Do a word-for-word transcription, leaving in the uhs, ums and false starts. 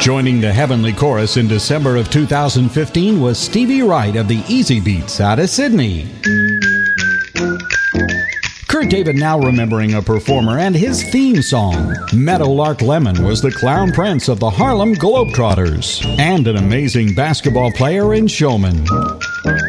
Joining the Heavenly Chorus in December of two thousand fifteen was Stevie Wright of the Easy Beats out of Sydney. Kurt David now remembering a performer and his theme song. Meadowlark Lemon was the clown prince of the Harlem Globetrotters and an amazing basketball player and showman.